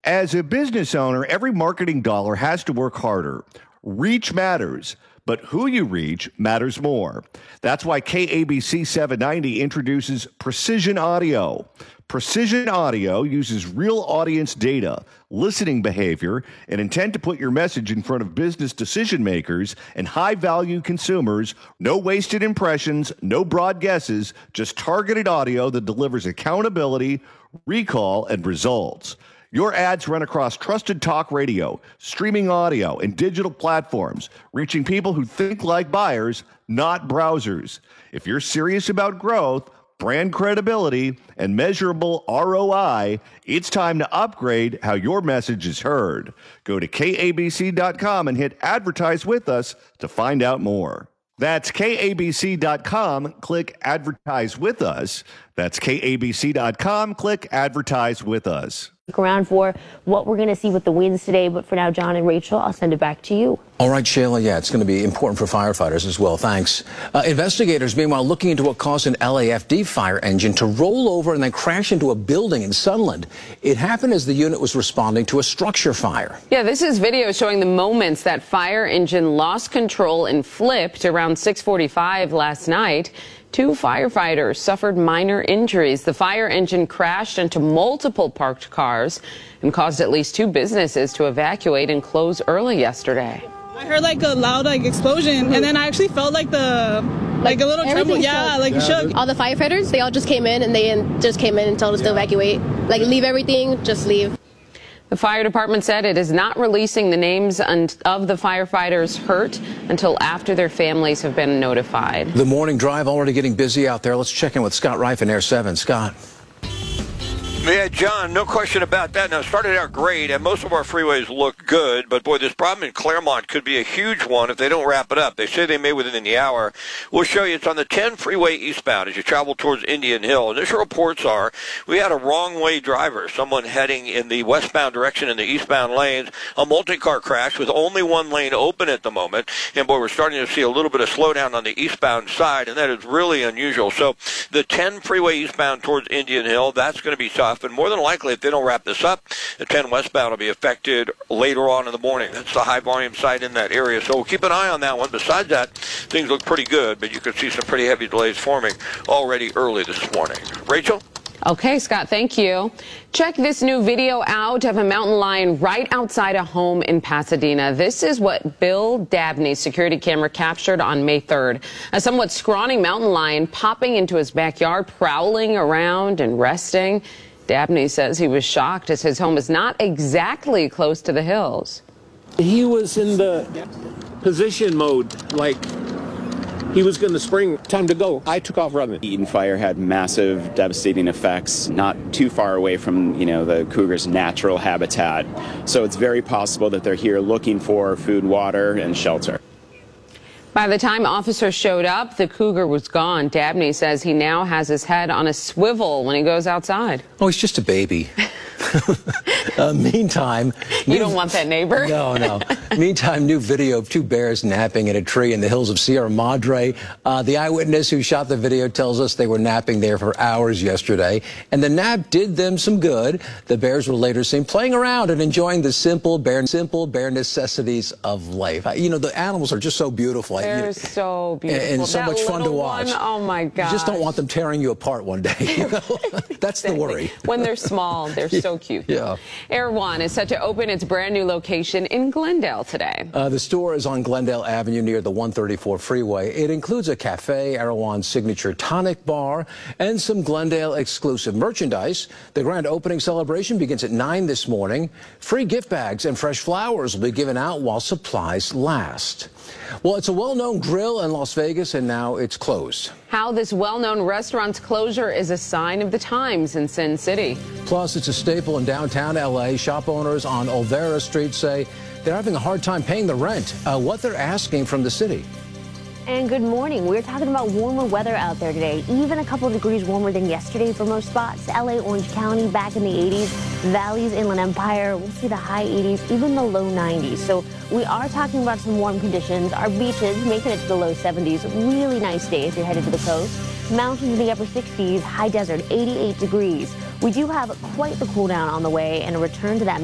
As a business owner, every marketing dollar has to work harder. Reach matters, but who you reach matters more. That's why KABC 790 introduces Precision Audio. Precision Audio uses real audience data, listening behavior, and intent to put your message in front of business decision makers and high-value consumers. No wasted impressions, no broad guesses, just targeted audio that delivers accountability, recall, and results. Your ads run across trusted talk radio, streaming audio, and digital platforms, reaching people who think like buyers, not browsers. If you're serious about growth, brand credibility, and measurable ROI, it's time to upgrade how your message is heard. Go to KABC.com and hit Advertise with Us to find out more. That's KABC.com. Click Advertise with Us. That's KABC.com. Click Advertise with Us. Around for what we're going to see with the winds today. But for now, John and Rachel, I'll send it back to you. All right, Shayla. Yeah, it's going to be important for firefighters as well. Thanks. Investigators, meanwhile, looking into what caused an LAFD fire engine to roll over and then crash into a building in Sunland. It happened as the unit was responding to a structure fire. Yeah, this is video showing the moments that fire engine lost control and flipped around 6:45 last night. 2 firefighters suffered minor injuries. The fire engine crashed into multiple parked cars and caused at least 2 businesses to evacuate and close early yesterday. I heard like a loud explosion, and then I actually felt like a little tremble. Yeah, like it shook. All the firefighters, they all just came in, and they just came in and told us to evacuate. Like, leave everything, just leave. The fire department said it is not releasing the names of the firefighters hurt until after their families have been notified. The morning drive already getting busy out there. Let's check in with Scott Reif in Air 7. Scott. Yeah, John, no question about that. Now, it started out great, and most of our freeways look good, but boy, this problem in Claremont could be a huge one if they don't wrap it up. They say they may within the hour. We'll show you. It's on the 10 freeway eastbound as you travel towards Indian Hill. Initial reports are we had a wrong-way driver, someone heading in the westbound direction in the eastbound lanes, a multi-car crash with only one lane open at the moment, and boy, we're starting to see a little bit of slowdown on the eastbound side, and that is really unusual. So the 10 freeway eastbound towards Indian Hill, that's going to be tough. And more than likely, if they don't wrap this up, the 10 westbound will be affected later on in the morning. That's the high volume site in that area. So we'll keep an eye on that one. Besides that, things look pretty good, but you could see some pretty heavy delays forming already early this morning. Rachel? Okay, Scott, thank you. Check this new video out of a mountain lion right outside a home in Pasadena. This is what Bill Dabney's security camera captured on May 3rd. A somewhat scrawny mountain lion popping into his backyard, prowling around and resting. Dabney says he was shocked as his home is not exactly close to the hills. He was in the position mode, like he was going to spring. Time to go. I took off running. The Eden fire had massive, devastating effects not too far away from, the cougar's natural habitat. So it's very possible that they're here looking for food, water, and shelter. By the time officers showed up, the cougar was gone. Dabney says he now has his head on a swivel when he goes outside. Oh, he's just a baby. Meantime... You don't want that neighbor? No. Meantime, new video of 2 bears napping in a tree in the hills of Sierra Madre. The eyewitness who shot the video tells us they were napping there for hours yesterday, and the nap did them some good. The bears were later seen playing around and enjoying the simple bear necessities of life. The animals are just so beautiful. They're so beautiful. And so much fun to watch. Oh, my God. You just don't want them tearing you apart one day. That's the worry. When they're small, they're so cute. Yeah. Erewhon is set to open its brand new location in Glendale today. The store is on Glendale Avenue near the 134 freeway. It includes a cafe, Erewhon's signature tonic bar, and some Glendale exclusive merchandise. The grand opening celebration begins at 9 this morning. Free gift bags and fresh flowers will be given out while supplies last. Well, it's a well-known grill in Las Vegas, and now it's closed. How this well-known restaurant's closure is a sign of the times in Sin City. Plus, it's a staple in downtown L.A. Shop owners on Olvera Street say they're having a hard time paying the rent. What they're asking from the city. And good morning. We're talking about warmer weather out there today, even a couple of degrees warmer than yesterday for most spots. LA, Orange County back in the 80s, Valleys, Inland Empire, we'll see the high 80s, even the low 90s. So we are talking about some warm conditions. Our beaches making it to the low 70s. Really nice day if you're headed to the coast. Mountains in the upper 60s, high desert 88 degrees. We do have quite the cool down on the way and a return to that